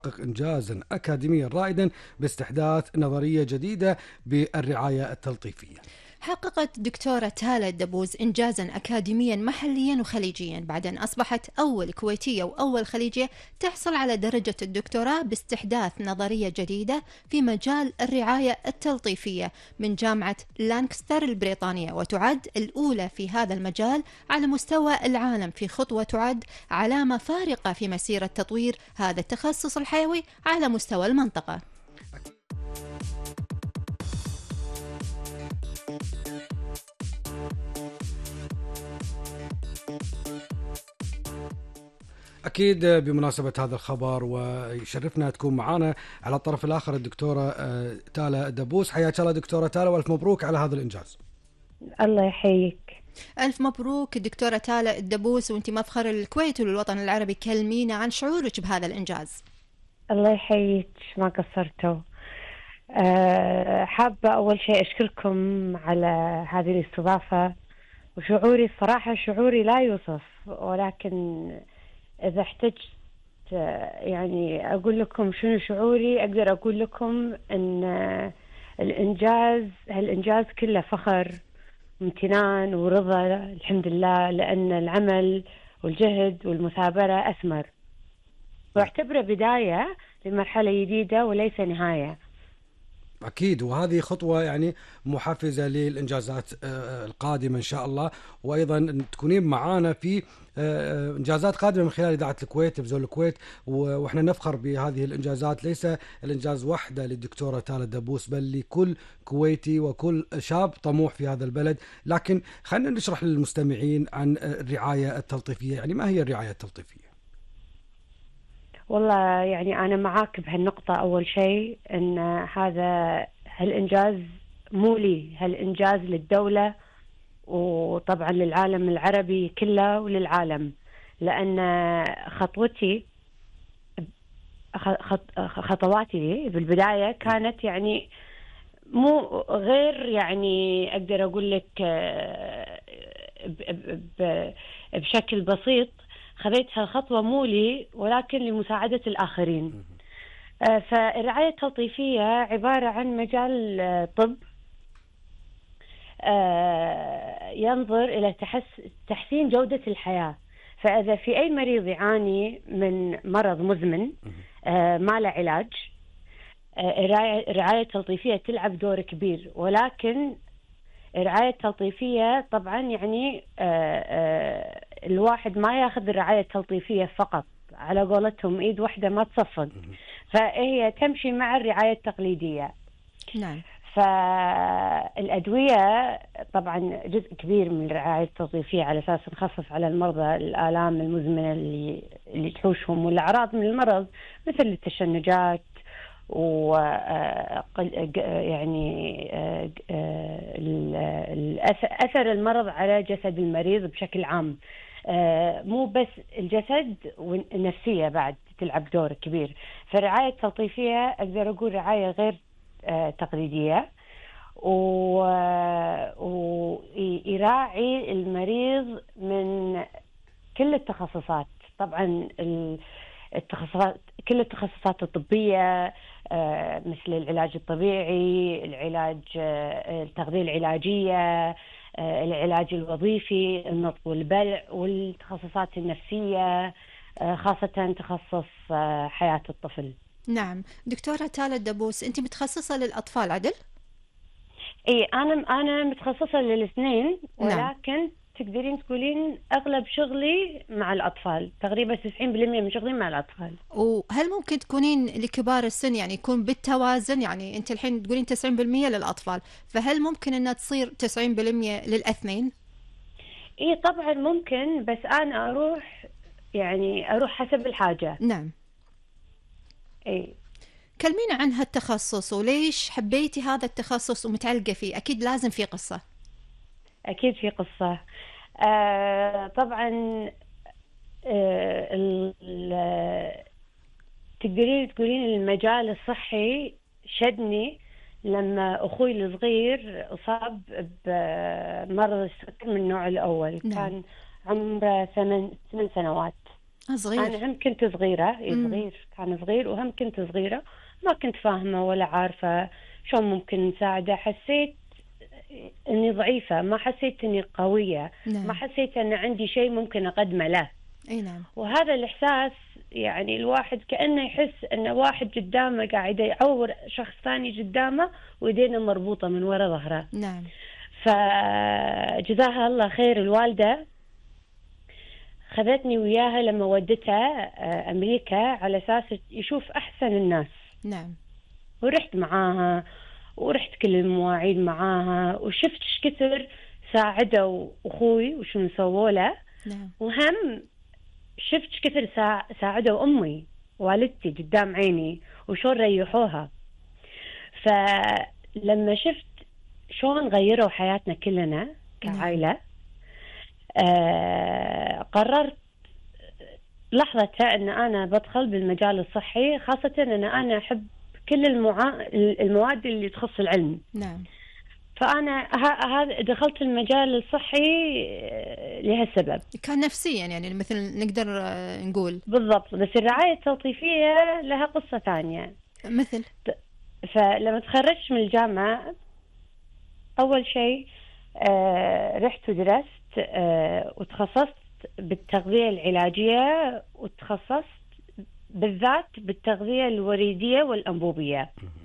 إنجازا أكاديميا رائدا باستحداث نظرية جديدة بالرعاية التلطيفية. حققت دكتورة تالا الدبوس إنجازا أكاديميا محليا وخليجيا بعد أن أصبحت أول كويتية وأول خليجية تحصل على درجة الدكتوراه باستحداث نظرية جديدة في مجال الرعاية التلطيفية من جامعة لانكستر البريطانية، وتعد الأولى في هذا المجال على مستوى العالم، في خطوة تعد علامة فارقة في مسيرة تطوير هذا التخصص الحيوي على مستوى المنطقة. أكيد بمناسبة هذا الخبر ويشرفنا تكون معنا على الطرف الآخر الدكتورة تالا الدبوس. حياك الله دكتورة تالا، وألف مبروك على هذا الإنجاز. الله يحييك. ألف مبروك دكتورة تالا الدبوس، وانت مفخر الكويت وللوطن العربي. كلمينا عن شعورك بهذا الإنجاز. الله يحييك، ما قصرتوا. حابة أول شيء أشكركم على هذه الاستضافة، وشعوري الصراحة شعوري لا يوصف، ولكن إذا احتجت يعني أقول لكم شنو شعوري، أقدر أقول لكم أن هالإنجاز كله فخر امتنان ورضا الحمد لله، لأن العمل والجهد والمثابرة أثمر، واعتبره بداية لمرحلة جديدة وليس نهاية. أكيد، وهذه خطوة يعني محفزة للإنجازات القادمة إن شاء الله، وأيضا تكونين معانا في إنجازات قادمة من خلال إذاعة الكويت، تلفزيون الكويت، وإحنا نفخر بهذه الإنجازات. ليس الإنجاز وحده للدكتورة تالا الدبوس، بل لكل كويتي وكل شاب طموح في هذا البلد. لكن خلينا نشرح للمستمعين عن الرعاية التلطيفية. يعني ما هي الرعاية التلطيفية؟ والله يعني أنا معاك بهالنقطة. أول شيء أن هالإنجاز مو لي، هالإنجاز للدولة وطبعا للعالم العربي كله وللعالم، لأن خطواتي بالبداية كانت يعني مو غير، يعني أقدر أقول لك بشكل بسيط خذيت هالخطوة مو لي ولكن لمساعدة الآخرين. فالرعاية التلطيفية عبارة عن مجال طب ينظر إلى تحسين جودة الحياة. فإذا في أي مريض يعاني من مرض مزمن ما له علاج، الرعاية التلطيفية تلعب دور كبير. ولكن الرعاية التلطيفية طبعا يعني الواحد ما ياخذ الرعاية التلطيفية فقط، على قولتهم ايد واحدة ما تصفق، فهي تمشي مع الرعاية التقليدية. نعم. فالأدوية طبعا جزء كبير من الرعاية التلطيفية على أساس نخفف على المرضى الآلام المزمنة اللي تحوشهم والأعراض من المرض، مثل التشنجات و يعني أثر المرض على جسد المريض بشكل عام، مو بس الجسد والنفسية بعد تلعب دور كبير. فالرعاية التلطيفية أقدر أقول رعاية غير تقليدية، ويراعي المريض من كل التخصصات. طبعا كل التخصصات الطبية، مثل العلاج الطبيعي، التغذية العلاجية، العلاج الوظيفي، النطق والبلع، والتخصصات النفسية، خاصة تخصص حياة الطفل. نعم. دكتورة تالا الدبوس، أنت متخصصة للأطفال عدل؟ إيه، أنا متخصصة للاثنين، ولكن نعم. تقدرين تقولين أغلب شغلي مع الأطفال، تقريبا 90% من شغلي مع الأطفال. وهل ممكن تكونين لكبار السن يعني يكون بالتوازن؟ يعني أنت الحين تقولين 90% للأطفال، فهل ممكن أنها تصير 90% للأثنين؟ إيه طبعا ممكن، بس أنا أروح حسب الحاجة. نعم. إيه. كلمينا عن هالتخصص وليش حبيتي هذا التخصص ومتعلقة فيه. أكيد لازم في قصة. أكيد في قصة. طبعا تقدرين تقولين المجال الصحي شدني لما أخوي الصغير أصاب بمرض السكر من النوع الأول. نعم. كان عمره 8 سنوات. صغير. أنا هم كنت صغيرة، صغير، كان صغير، وهم كنت صغيرة، ما كنت فاهمة ولا عارفة شلون ممكن نساعده. حسيت إني ضعيفة، ما حسيت إني قوية، ما نعم. حسيت أن عندي شيء ممكن أقدمه له. أي نعم. وهذا الإحساس يعني الواحد كأنه يحس أن واحد قدامه قاعد يعور شخص ثاني قدامه ويدينه مربوطة من وراء ظهره. نعم. فجزاها الله خير الوالدة، خذتني وياها لما ودتها أمريكا على أساس يشوف أحسن الناس. نعم. ورحت معاها، ورحت كل المواعيد معاها، وشفت ايش كثر ساعدوا أخوي وشنو سووا له. نعم. وهم شفت ايش كثر ساعدوا أمي والدتي قدام عيني وشون ريحوها. فلما شفت شون غيروا حياتنا كلنا كعائلة، قررت لحظتها أن أنا بدخل بالمجال الصحي، خاصة أن أنا أحب كل المواد اللي تخص العلم. نعم. فأنا دخلت المجال الصحي لهالسبب. كان نفسيا يعني مثل نقدر نقول. بالضبط. بس الرعاية التلطيفية لها قصة ثانية. مثل؟ فلما تخرجت من الجامعة أول شيء رحت ودرست وتخصصت بالتغذية العلاجية، وتخصصت بالذات بالتغذية الوريدية والأنبوبية.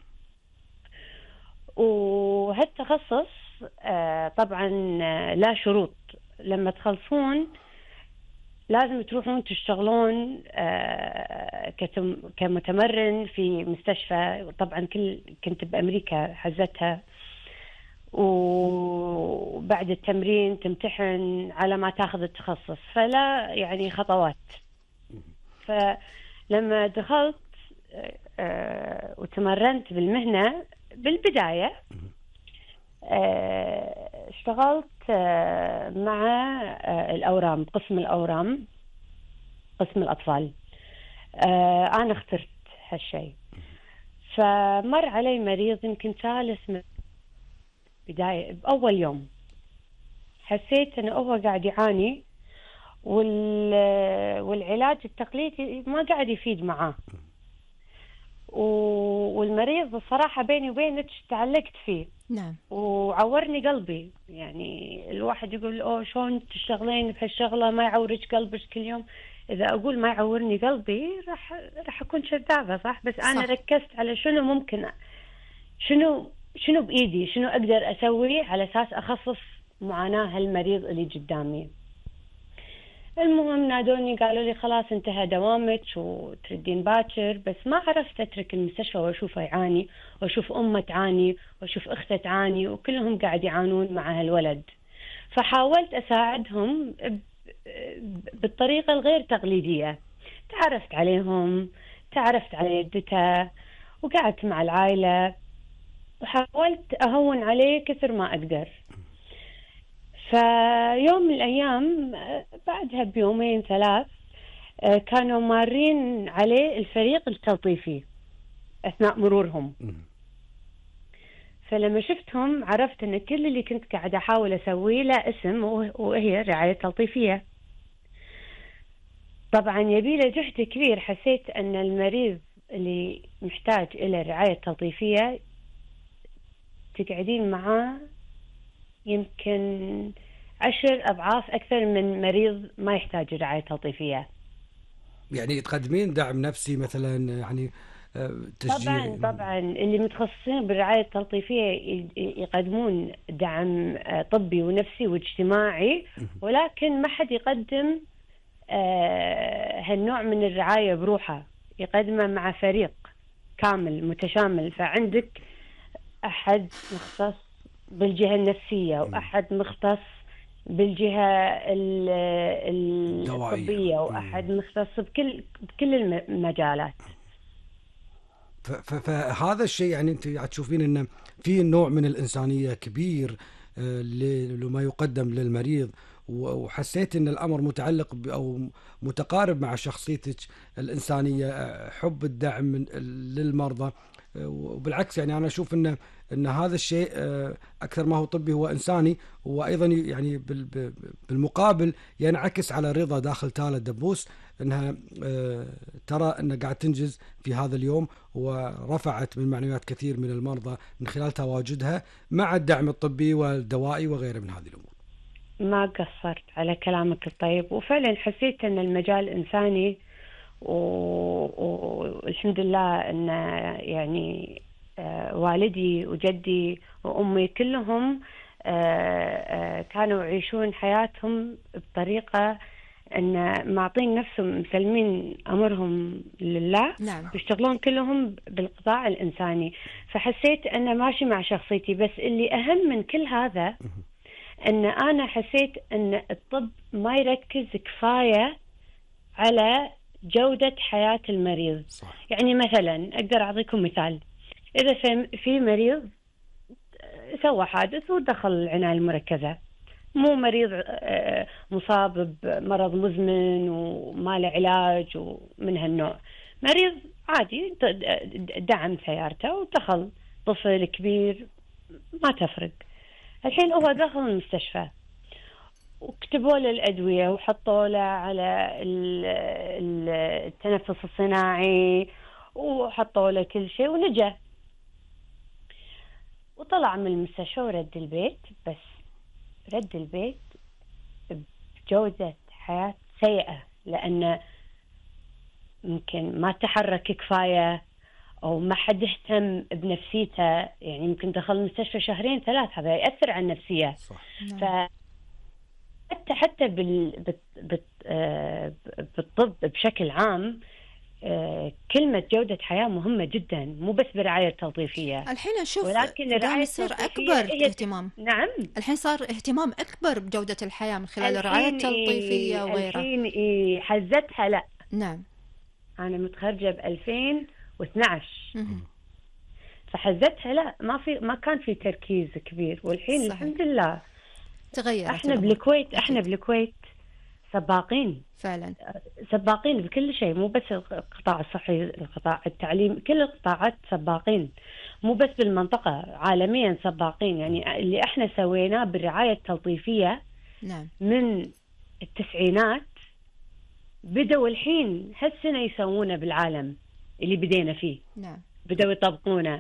وهالتخصص طبعا لا شروط، لما تخلصون لازم تروحون تشتغلون كمتمرن في مستشفى. طبعا كنت بأمريكا حزتها، وبعد التمرين تمتحن على ما تاخذ التخصص، فلا يعني خطوات. فلما دخلت وتمرنت بالمهنة بالبداية، اشتغلت مع الأورام، قسم الأورام، قسم الأطفال. أنا اخترت هالشيء. فمر علي مريض يمكن ثالث من بداية بأول يوم، حسيت أنه هو قاعد يعاني والعلاج التقليدي ما قاعد يفيد معاه. والمريض الصراحة بيني وبينك تعلقت فيه. نعم. وعورني قلبي. يعني الواحد يقول شلون تشتغلين بهالشغلة ما يعورك قلبك كل يوم؟ إذا أقول ما يعورني قلبي راح أكون كذابة، صح؟ بس صح. أنا ركزت على شنو ممكن، شنو بإيدي، شنو أقدر أسوي على أساس أخفف معاناة هالمريض اللي قدامي. المهم نادوني قالوا لي خلاص انتهى دوامك وتردين باكر. بس ما عرفت أترك المستشفى وأشوفه يعاني، وأشوف أمه تعاني، وأشوف أخته تعاني، وكلهم قاعد يعانون مع هالولد. فحاولت أساعدهم بالطريقة الغير تقليدية. تعرفت عليهم، تعرفت على يدته، وقعدت مع العائلة، وحاولت أهون عليه كثر ما أقدر. فيوم من الأيام بعدها بيومين ثلاث كانوا مارين عليه الفريق التلطيفي أثناء مرورهم. فلما شفتهم عرفت أن كل اللي كنت قاعدة أحاول أسويه له اسم، وهي رعاية تلطيفية. طبعا يبيله جهد كبير. حسيت أن المريض اللي محتاج إلى رعاية تلطيفية تقعدين معاه يمكن 10 أضعاف أكثر من مريض ما يحتاج رعاية تلطيفية. يعني تقدمين دعم نفسي مثلا، يعني تشجيع؟ طبعا اللي متخصصين بالرعاية التلطيفية يقدمون دعم طبي ونفسي واجتماعي، ولكن ما حد يقدم هالنوع من الرعاية بروحه، يقدمه مع فريق كامل متشامل. فعندك أحد مختص بالجهة النفسية، وأحد مختص بالجهة الطبية، وأحد مختص بكل المجالات. فهذا الشيء يعني أنت تشوفين أنه في نوع من الإنسانية كبير لما يقدم للمريض، وحسيت أن الأمر متعلق أو متقارب مع شخصيتك الإنسانية، حب الدعم للمرضى. وبالعكس يعني أنا أشوف أن هذا الشيء أكثر ما هو طبي هو إنساني، وأيضا يعني بالمقابل ينعكس على رضا داخل تالة دبوس أنها ترى أنها قاعد تنجز في هذا اليوم، ورفعت من معنويات كثير من المرضى من خلال تواجدها مع الدعم الطبي والدوائي وغيره من هذه الأمور. ما قصرت على كلامك الطيب، وفعلا حسيت أن المجال إنساني، والحمد لله أن يعني والدي وجدي وأمي كلهم كانوا يعيشون حياتهم بطريقة أن معطين نفسهم مسلمين أمرهم لله. نعم. يشتغلون كلهم بالقطاع الإنساني، فحسيت أنه ماشي مع شخصيتي. بس اللي أهم من كل هذا أن أنا حسيت أن الطب ما يركز كفاية على جودة حياة المريض. صح. يعني مثلا أقدر أعطيكم مثال، إذا في مريض سوى حادث ودخل العناية المركزة، مو مريض مصاب بمرض مزمن وما له علاج ومن هالنوع، مريض عادي دعم سيارته ودخل، طفل كبير ما تفرق. الحين هو دخل المستشفى وكتبوا له الأدوية وحطوا له على التنفس الصناعي وحطوا له كل شيء ونجا، وطلع من المستشفى ورد البيت. بس رد البيت بجودة حياة سيئة، لأن ممكن ما تحرك كفاية أو ما حد اهتم بنفسيته. يعني ممكن دخل المستشفى 2-3 هذا يأثر على النفسية. صح. حتى بالطب بشكل عام كلمة جودة حياة مهمة جدا، مو بس برعاية توظيفية. الحين أشوف ولكن قام يصير أكبر اهتمام. نعم، الحين صار اهتمام أكبر بجودة الحياة من خلال الرعاية التلطيفية وغيرها. الحين حزتها. لا، نعم. أنا متخرجة ب2012، فحزتها لا، ما كان في تركيز كبير. والحين صحيح. الحمد لله تغيرت. احنا بالكويت سباقين فعلا، سباقين بكل شيء، مو بس القطاع الصحي، القطاع التعليم، كل القطاعات سباقين، مو بس بالمنطقة، عالميا سباقين. يعني اللي احنا سويناه بالرعاية التلطيفية نعم، من التسعينات بدأوا الحين هالسنة يسوونه بالعالم اللي بدينا فيه. نعم. بدأوا يطبقونه.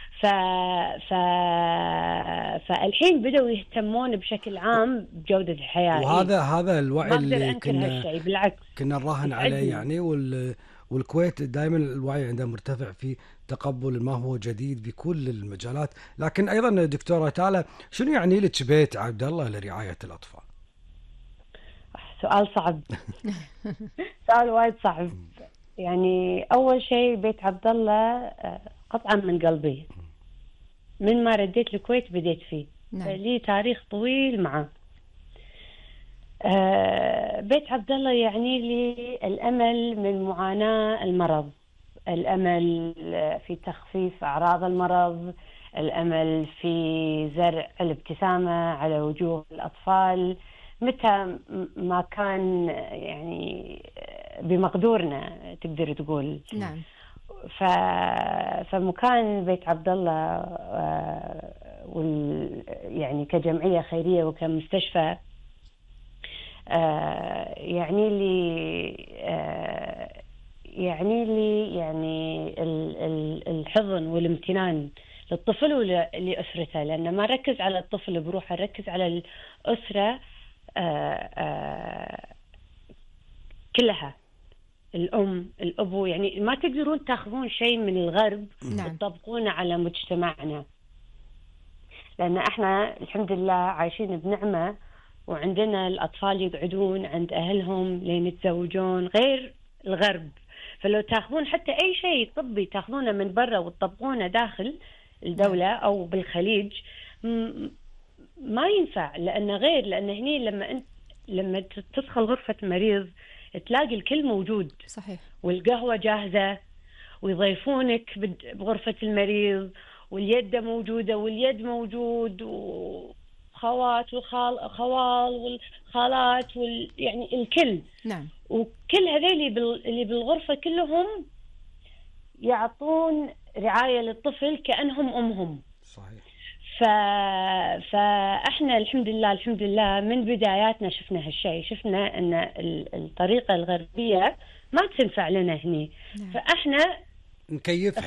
فالحين بدأوا يهتمون بشكل عام بجودة الحياة. وهذا الوعي اللي كنا نراهن عليه يعني. والكويت دائما الوعي عندها مرتفع في تقبل ما هو جديد بكل المجالات. لكن أيضا دكتورة تالا، شنو يعني لك بيت عبد الله لرعاية الأطفال؟ سؤال صعب. سؤال وايد صعب. يعني أول شيء بيت عبد الله قطعا من قلبي، من ما رديت الكويت بديت فيه. نعم. لي تاريخ طويل معه. بيت عبد الله يعني لي الأمل من معاناة المرض، الأمل في تخفيف أعراض المرض، الأمل في زرع الابتسامة على وجوه الأطفال متى ما كان يعني بمقدورنا، تقدر تقول. نعم. فمكان بيت عبد الله يعني كجمعية خيرية وكمستشفى يعني لي الحضن والامتنان للطفل ولأسرته، لأن ما نركز على الطفل بروحه، نركز على الأسرة كلها، الأم الأبو. يعني ما تقدرون تأخذون شيء من الغرب وتطبقونه على مجتمعنا، لأن احنا الحمد لله عايشين بنعمة، وعندنا الأطفال يقعدون عند أهلهم لين يتزوجون، غير الغرب. فلو تأخذون حتى أي شيء طبي تأخذونه من برا وتطبقونه داخل الدولة أو بالخليج ما ينفع، لأن هني لما تدخل غرفة مريض تلاقي الكل موجود. صحيح. والقهوة جاهزة ويضيفونك بغرفة المريض، واليد موجودة واليد موجود، وخوات والخوال والخالات يعني الكل. نعم. وكل هذيل اللي بالغرفة كلهم يعطون رعاية للطفل كأنهم أمهم. صحيح. فاحنا الحمد لله من بداياتنا شفنا هالشيء، شفنا ان الطريقة الغربية ما تنفع لنا هني. فاحنا نكيفها